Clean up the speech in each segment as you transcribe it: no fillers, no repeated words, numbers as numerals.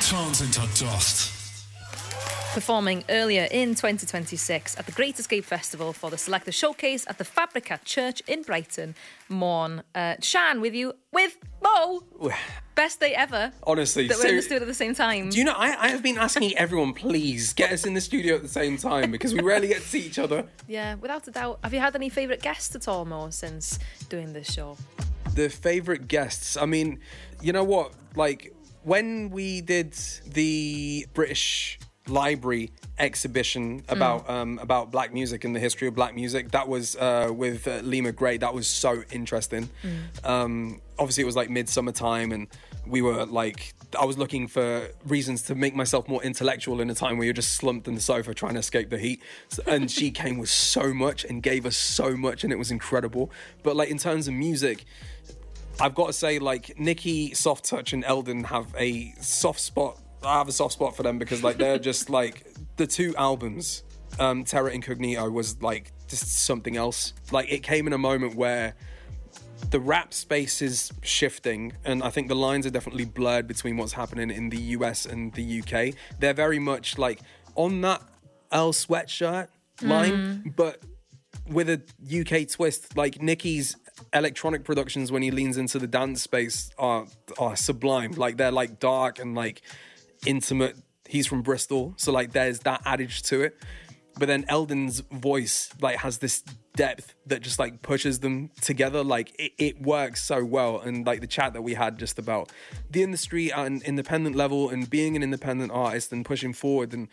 Trance into Dust. Performing earlier in 2026 at the Great Escape Festival for the Selector Showcase at the Fabrica Church in Brighton. Morn, Shan with you, with Mo. Best day ever. Honestly. That we're in the studio at the same time. Do you know, I have been asking everyone, please, get us in the studio at the same time because we rarely get to see each other. Yeah, without a doubt. Have you had any favourite guests at all, Mo, since doing this show? The favourite guests? I mean, you know what? Like, when we did the British Library exhibition about black music and the history of black music, that was with Lima Gray. That was so interesting. Obviously it was like midsummer time, and we were like, I was looking for reasons to make myself more intellectual in a time where you're just slumped in the sofa trying to escape the heat. And she came with so much and gave us so much, and it was incredible. But like in terms of music, I've got to say, like, Nikki, Soft Touch and Eldon have a soft spot. I have a soft spot for them because like they're just like the two albums. Terra Incognito was like just something else. Like it came in a moment where the rap space is shifting, and I think the lines are definitely blurred between what's happening in the US and the UK. They're very much like on that Earl Sweatshirt line, but with a UK twist. Like Nicky's electronic productions when he leans into the dance space are sublime. Like they're like dark and like intimate. He's from Bristol, so like there's that adage to it. But then Eldon's voice like has this depth that just like pushes them together. Like it works so well. And like the chat that we had just about the industry at an independent level and being an independent artist and pushing forward, and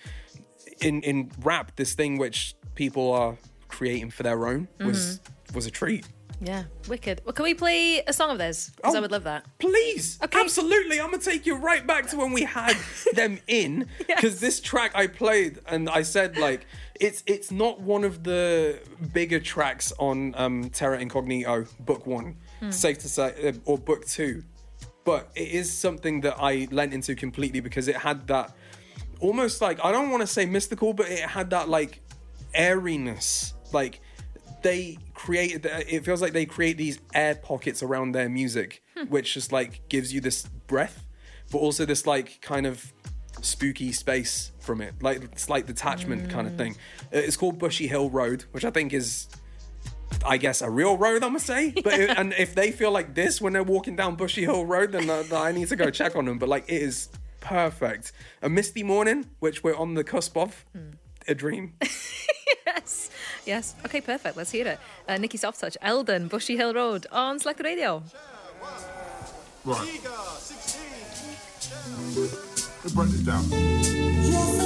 in rap, this thing which people are creating for their own was a treat. Yeah, wicked. Well, can we play a song of theirs? Because I would love that. Please. Okay. Absolutely. I'm going to take you right back to when we had them in. Because this track I played, and I said, like, it's not one of the bigger tracks on Terra Incognito, Book 1, safe to say, or Book 2. But it is something that I lent into completely because it had that almost like, I don't want to say mystical, but it had that, like, airiness. Like, they created, it feels like they create these air pockets around their music, which just like gives you this breath, but also this like kind of spooky space from it, like it's like detachment kind of thing. It's called Bushy Hill Road, which I think is, I guess, a real road, I'm gonna say. But and if they feel like this when they're walking down Bushy Hill Road, then I need to go check on them. But like it is perfect. A misty morning, which we're on the cusp of, a dream. Yes. Okay, perfect. Let's hear it. Nikki Soft Touch, Eldon, Bushy Hill Road on Selector Radio. Right. Let's break this down.